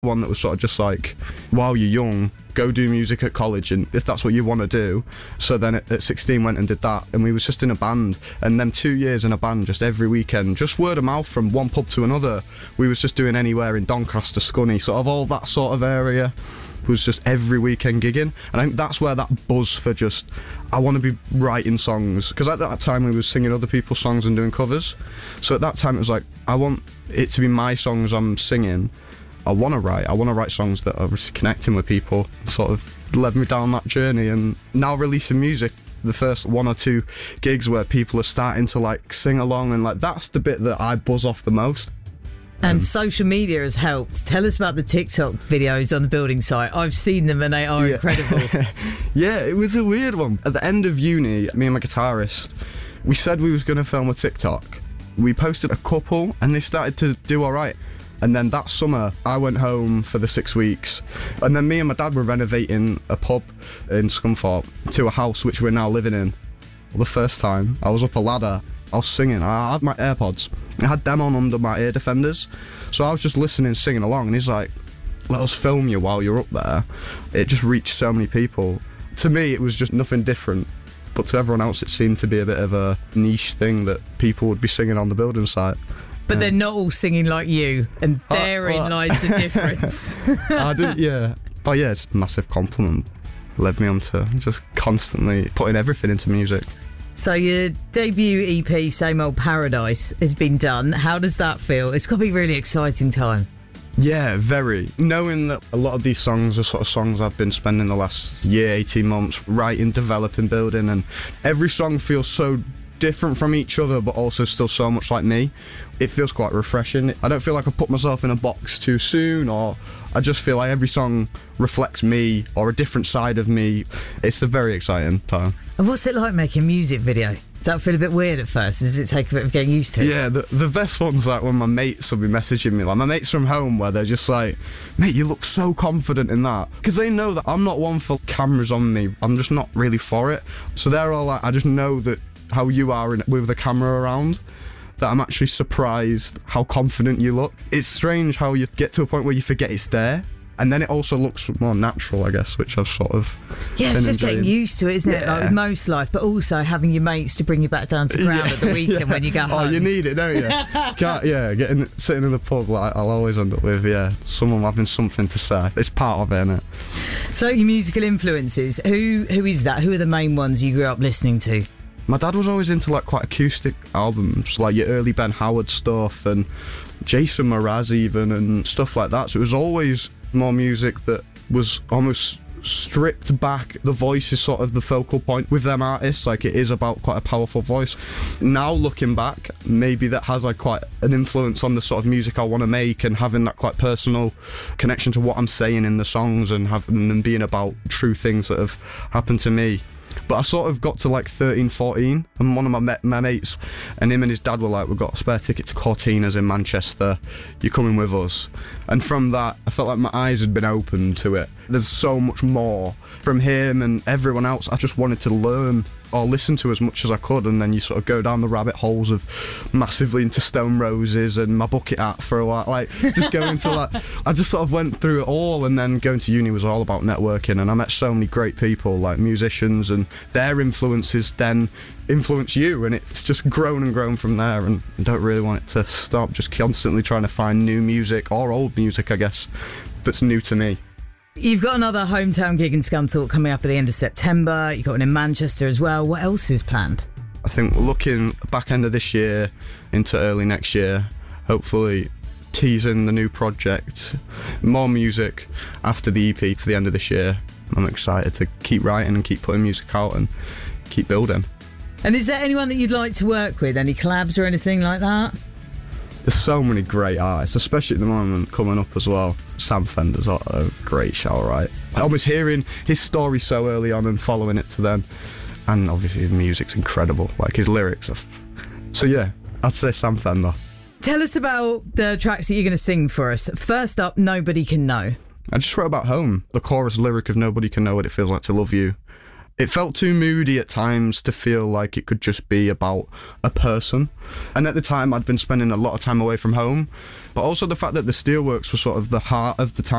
One that was sort of just like, while you're young, go do music at college, and if that's what you want to do. So then at 16 went and did that, and we was just in a band, and then 2 years in a band, just every weekend, just word of mouth from one pub to another. We was just doing anywhere in Doncaster, Scunny, sort of all that sort of area. Was just every weekend gigging, and I think that's where that buzz for just, I want to be writing songs, because at that time we was singing other people's songs and doing covers. So at that time it was like, I want it to be my songs I'm singing. I want to write songs that are connecting with people, sort of led me down that journey. And now releasing music, the first 1 or 2 gigs where people are starting to like sing along, and like that's the bit that I buzz off the most. And social media has helped. Tell us about the TikTok videos on the building site. I've seen them and they are incredible. Yeah, it was a weird one. At the end of uni, me and my guitarist, we said we was going to film a TikTok. We posted a couple and they started to do all right. And then that summer, I went home for the 6 weeks. And then me and my dad were renovating a pub in Scunthorpe to a house which we're now living in. Well, the first time, I was up a ladder, I was singing, I had my AirPods. I had them on under my ear defenders. So I was just listening, singing along, and he's like, let us film you while you're up there. It just reached so many people. To me, it was just nothing different. But to everyone else, it seemed to be a bit of a niche thing that people would be singing on the building site. But they're not all singing like you, and therein lies the difference. I didn't, yeah. But yeah, it's a massive compliment. Led me on to just constantly putting everything into music. So your debut EP, Same Old Paradise, has been done. How does that feel? It's got to be a really exciting time. Yeah, very. Knowing that a lot of these songs are sort of songs I've been spending the last year, 18 months writing, developing, building, and every song feels so different from each other but also still so much like me. It feels quite refreshing. I don't feel like I've put myself in a box too soon, or I just feel like every song reflects me or a different side of me. It's a very exciting time. And what's it like making a music video? Does that feel a bit weird at first? Does it take a bit of getting used to? Yeah, the best one's like when my mates will be messaging me, like my mates from home, where they're just like, mate, you look so confident in that. Because they know that I'm not one for cameras on me. I'm just not really for it. So they're all like, I just know that how you are with the camera around, that I'm actually surprised how confident you look. It's strange how you get to a point where you forget it's there, and then it also looks more natural, I guess, which I've sort of it's just enjoying. getting used to it, isn't it? Like with most life, but also having your mates to bring you back down to ground at the weekend when you go home. Oh, you need it, don't you? Sitting in the pub, like I'll always end up with someone having something to say. It's part of it, isn't it? So your musical influences, who is that? Who are the main ones you grew up listening to? My dad was always into like quite acoustic albums, like your early Ben Howard stuff and Jason Mraz even and stuff like that. So it was always more music that was almost stripped back. The voice is sort of the focal point with them artists, like it is about quite a powerful voice. Now looking back, maybe that has like quite an influence on the sort of music I want to make, and having that quite personal connection to what I'm saying in the songs and having them being about true things that have happened to me. But I sort of got to like 13, 14, and one of my mates and him and his dad were like, we've got a spare ticket to Cortina's in Manchester, you're coming with us. And from that, I felt like my eyes had been opened to it. There's so much more. From him and everyone else, I just wanted to learn or listen to as much as I could, and then you sort of go down the rabbit holes of massively into Stone Roses and my bucket hat for a while, like just going to like, I just sort of went through it all. And then going to uni was all about networking, and I met so many great people like musicians, and their influences then influence you, and it's just grown and grown from there. And I don't really want it to stop, just constantly trying to find new music or old music, I guess, that's new to me. You've got another hometown gig in Scunthorpe coming up at the end of September. You've got one in Manchester as well. What else is planned? I think looking back end of this year into early next year, hopefully teasing the new project, more music after the EP for the end of this year. I'm excited to keep writing and keep putting music out and keep building. And is there anyone that you'd like to work with? Any collabs or anything like that? There's so many great artists, especially at the moment coming up as well. Sam Fender's a great shout, right? I was hearing his story so early on and following it to then. And obviously his music's incredible, like his lyrics are... So yeah, I'd say Sam Fender. Tell us about the tracks that you're going to sing for us. First up, Nobody Can Know. I just wrote about home. The chorus lyric of Nobody Can Know What It Feels Like to Love You. It felt too moody at times to feel like it could just be about a person. And at the time, I'd been spending a lot of time away from home, but also the fact that the Steelworks were sort of the heart of the town.